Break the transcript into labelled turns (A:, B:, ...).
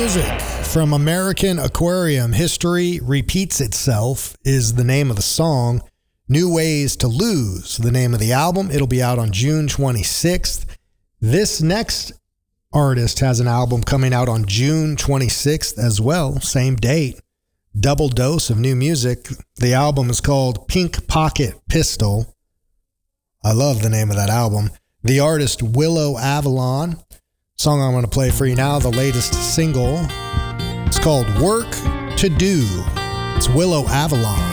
A: music from American Aquarium. History Repeats Itself is the name of the song. New Ways to Lose, the name of the album. It'll be out on June 26th. This next artist has an album coming out on June 26th as well, same date. Double dose of new music. The album is called Pink Pocket Pistol. I love the name of that album. The artist Willow Avalon. Song I'm going to play for you now, the latest single. It's called Work to Do. It's Willow Avalon.